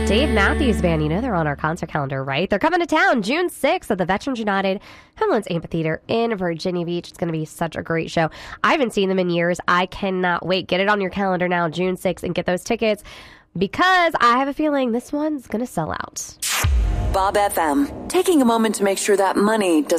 Dave Matthews Band, you know they're on our concert calendar, right? They're coming to town June 6th at the Veterans United Homelands Amphitheater in Virginia Beach. It's going to be such a great show. I haven't seen them in years. I cannot wait. Get it on your calendar now, June 6th, and get those tickets because I have a feeling this one's going to sell out. Bob FM, taking a moment to make sure that money doesn't